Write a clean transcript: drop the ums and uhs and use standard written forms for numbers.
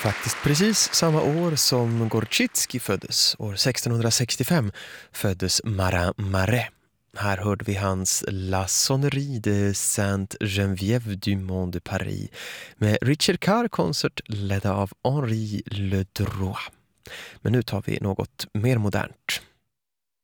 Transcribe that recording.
Faktiskt precis samma år som Gorczycki föddes, år 1665, föddes Marin Marais. Här hörde vi hans La Sonnerie de Sainte-Geneviève du Mont de Paris med Richard Carr-konsert ledda av Henri Ledroit. Men nu tar vi något mer modernt.